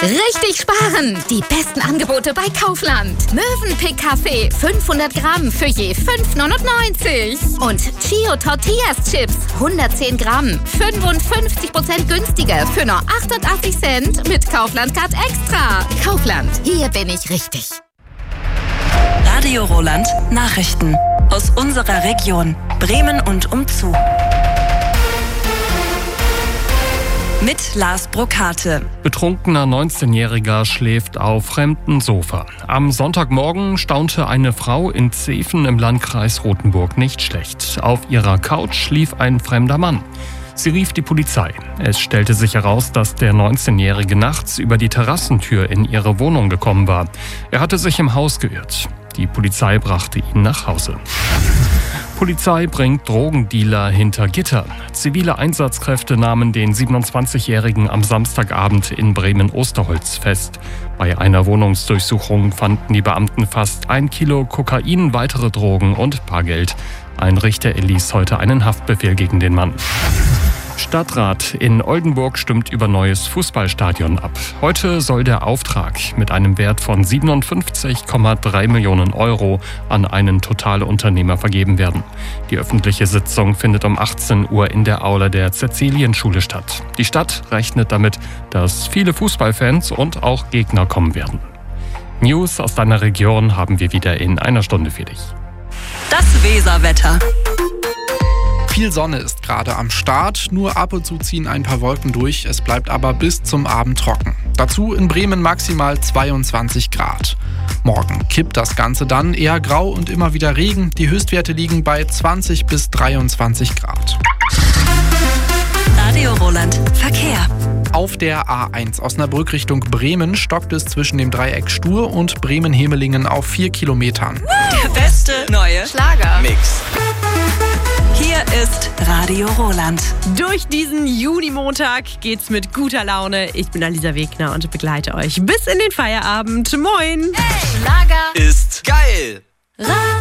Richtig sparen! Die besten Angebote bei Kaufland. Mövenpick Kaffee 500 Gramm für je 5,99. Und Chio Tortillas Chips 110 Gramm 55% günstiger für nur 88 Cent mit Kaufland Card Extra. Kaufland, hier bin ich richtig. Radio Roland Nachrichten aus unserer Region Bremen und umzu. Mit Lars Brokate. Betrunkener 19-Jähriger schläft auf fremdem Sofa. Am Sonntagmorgen staunte eine Frau in Zeven im Landkreis Rothenburg nicht schlecht. Auf ihrer Couch schlief ein fremder Mann. Sie rief die Polizei. Es stellte sich heraus, dass der 19-Jährige nachts über die Terrassentür in ihre Wohnung gekommen war. Er hatte sich im Haus geirrt. Die Polizei brachte ihn nach Hause. Polizei bringt Drogendealer hinter Gitter. Zivile Einsatzkräfte nahmen den 27-Jährigen am Samstagabend in Bremen-Osterholz fest. Bei einer Wohnungsdurchsuchung fanden die Beamten fast 1 Kilo Kokain, weitere Drogen und Bargeld. Ein Richter erließ heute einen Haftbefehl gegen den Mann. Stadtrat in Oldenburg stimmt über neues Fußballstadion ab. Heute soll der Auftrag mit einem Wert von 57,3 Millionen Euro an einen Totalunternehmer vergeben werden. Die öffentliche Sitzung findet um 18 Uhr in der Aula der Cäcilienschule statt. Die Stadt rechnet damit, dass viele Fußballfans und auch Gegner kommen werden. News aus deiner Region haben wir wieder in einer Stunde für dich. Das Weserwetter. Viel Sonne ist gerade am Start, nur ab und zu ziehen ein paar Wolken durch, es bleibt aber bis zum Abend trocken. Dazu in Bremen maximal 22 Grad. Morgen kippt das Ganze dann, eher grau und immer wieder Regen, die Höchstwerte liegen bei 20 bis 23 Grad. Radio Roland Verkehr. Auf der A1 Osnabrück Richtung Bremen stockt es zwischen dem Dreieck Stur und Bremen-Hemelingen auf 4 Kilometern. Der beste neue Schlager-Mix. Hier ist Radio Roland. Durch diesen Junimontag geht's mit guter Laune. Ich bin Alisa Wegner und begleite euch bis in den Feierabend. Moin! Hey, Schlager Ist geil!